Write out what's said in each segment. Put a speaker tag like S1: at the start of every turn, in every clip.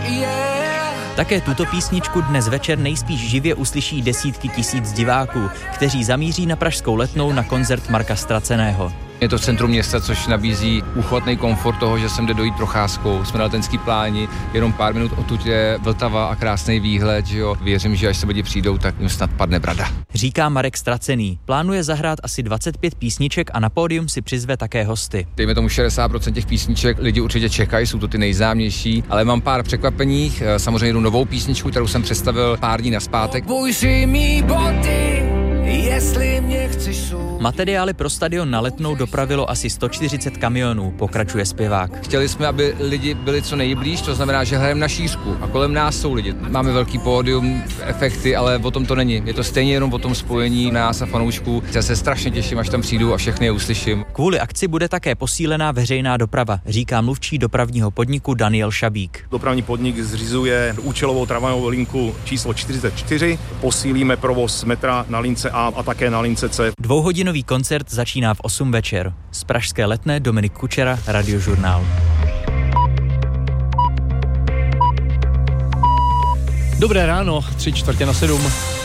S1: Také tuto písničku dnes večer nejspíš živě uslyší desítky tisíc diváků, kteří zamíří na pražskou Letnou na koncert Marka Ztraceného.
S2: Je to v centru města, což nabízí úchvatný komfort toho, že sem jde dojít procházkou. Jsme na Letenský pláni, jenom pár minut odtud je Vltava a krásný výhled, že jo. Věřím, že až se lidi přijdou, tak jim snad padne brada.
S1: Říká Marek Ztracený. Plánuje zahrát asi 25 písniček a na pódium si přizve také hosty.
S2: Dejme tomu 60% těch písniček lidi určitě čekají, jsou to ty nejznámější, ale mám pár překvapení, samozřejmě jednu novou písničku, kterou jsem představil pár dní nazpátek.
S1: Materiály pro stadion na Letnou dopravilo asi 140 kamionů, pokračuje zpěvák.
S2: Chtěli jsme, aby lidi byli co nejblíž, to znamená, že hrajeme na šířku a kolem nás jsou lidi. Máme velký pódium, efekty, ale o tom to není. Je to stejně jenom o tom spojení nás a fanoušků. Já se strašně těším, až tam přijdu a všechny je uslyším.
S1: Kvůli akci bude také posílená veřejná doprava, říká mluvčí dopravního podniku Daniel Šabík.
S3: Dopravní podnik zřizuje účelovou tramvajovou linku číslo 44. Posílíme provoz metra na lince A také na lince C.
S1: Dvouhodinový koncert začíná v 8 večer. Z pražské Letné Dominik Kučera, Radiožurnál.
S4: Dobré ráno, 6:45.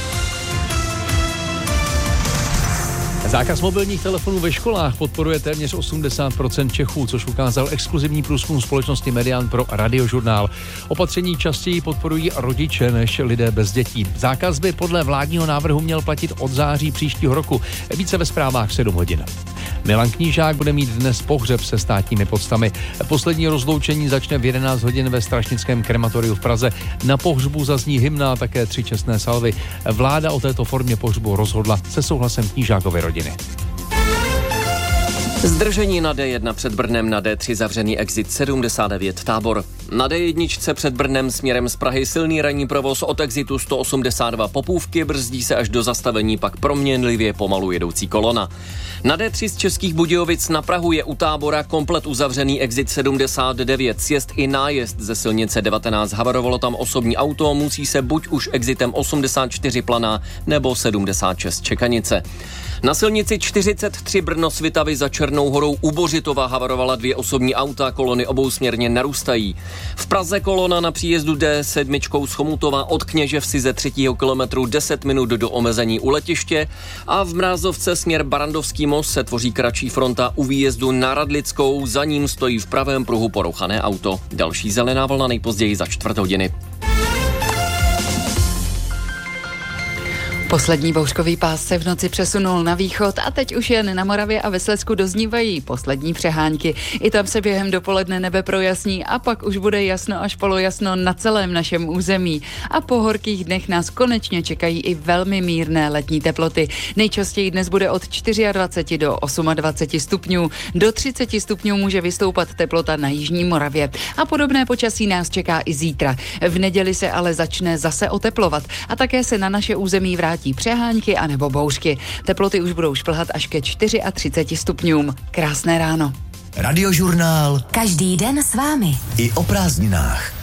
S4: Zákaz mobilních telefonů ve školách podporuje téměř 80% Čechů, což ukázal exkluzivní průzkum společnosti Median pro Radiožurnál. Opatření častěji podporují rodiče než lidé bez dětí. Zákaz by podle vládního návrhu měl platit od září příštího roku. Více ve zprávách 7 hodin. Milan Knížák bude mít dnes pohřeb se státními poctami. Poslední rozloučení začne v 11 hodin ve Strašnickém krematoriu v Praze. Na pohřbu zazní hymna a také 3 čestné salvy. Vláda o této formě pohřbu rozhodla se souhlasem Knížákovy rodiny.
S5: Zdržení na D1 před Brnem, na D3 zavřený exit 79 Tábor. Na D1 před Brnem směrem z Prahy silný ranní provoz od exitu 182 Popůvky, brzdí se až do zastavení, pak proměnlivě pomalu jedoucí kolona. Na D3 z Českých Budějovic na Prahu je u Tábora komplet uzavřený exit 79, sjezd i nájezd ze silnice 19. Havarovalo tam osobní auto, musí se buď už exitem 84 Planá nebo 76 Čekanice. Na silnici 43 Brno-Svitavy za Černou Horou u Bořitova havarovala 2 osobní auta, kolony obousměrně narůstají. V Praze kolona na příjezdu D7 z Chomutova od Kněževsi ze 3. kilometru 10 minut do omezení u letiště a v Mrázovce směr Barandovský most se tvoří kratší fronta u výjezdu na Radlickou, za ním stojí v pravém pruhu porouchané auto. Další zelená vlna nejpozději za 4 hodiny.
S6: Poslední bouřkový pás se v noci přesunul na východ a teď už jen na Moravě a ve Slezsku doznívají poslední přehánky. I tam se během dopoledne nebe projasní a pak už bude jasno až polojasno na celém našem území. A po horkých dnech nás konečně čekají i velmi mírné letní teploty. Nejčastěji dnes bude od 24 do 28 stupňů. Do 30 stupňů může vystoupat teplota na jižní Moravě. A podobné počasí nás čeká i zítra. V neděli se ale začne zase oteplovat a také se na naše území vrátí přehánky anebo bouřky. Teploty už budou šplhat až ke 34 stupňům. Krásné ráno.
S7: Radiožurnál.
S8: Každý den s vámi.
S7: I o prázdninách.